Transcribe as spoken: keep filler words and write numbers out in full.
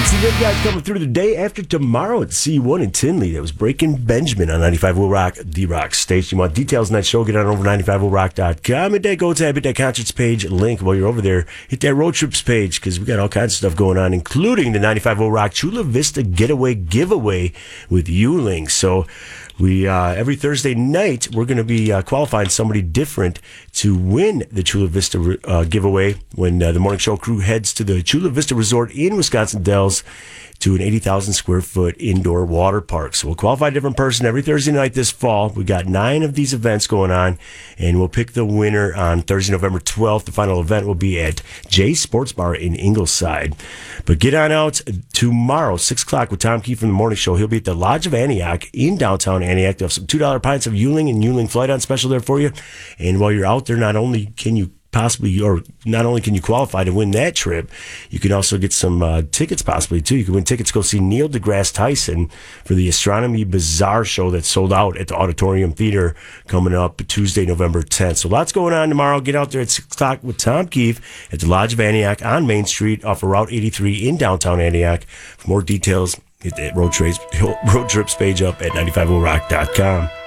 See them guys coming through the day after tomorrow at C one in Tinley. That was Breaking Benjamin on ninety-five Will Rock, the Rock station. You want details on that show, get on over ninety-five will rock dot com. And then go to that Concerts page link while you're over there. Hit that Road Trips page because we got all kinds of stuff going on, including the ninety-five Will Rock Chula Vista Getaway Giveaway with Yuling. So we uh, every Thursday night, we're going to be uh, qualifying somebody different to win the Chula Vista uh, giveaway when uh, the morning show crew heads to the Chula Vista Resort in Wisconsin Dells to an eighty thousand square foot indoor water park. So we'll qualify a different person every Thursday night this fall. We got nine of these events going on, and we'll pick the winner on Thursday, November twelfth. The final event will be at Jay's Sports Bar in Ingleside. But get on out tomorrow, six o'clock with Tom Keefe from the morning show. He'll be at the Lodge of Antioch in downtown Antioch. They'll have some two dollar pints of Yuling and Yuling Flight on special there for you. And while you're out there, not only can you possibly, or not only can you qualify to win that trip, you can also get some uh, tickets possibly too. You can win tickets to go see Neil deGrasse Tyson for the Astronomy Bazaar show that's sold out at the Auditorium Theater coming up Tuesday, November tenth. So lots going on tomorrow. Get out there at six o'clock with Tom Keefe at the Lodge of Antioch on Main Street off of Route eighty-three in downtown Antioch. For more details, hit that Road Trips, Road Trips page up at ninety-five will rock dot com.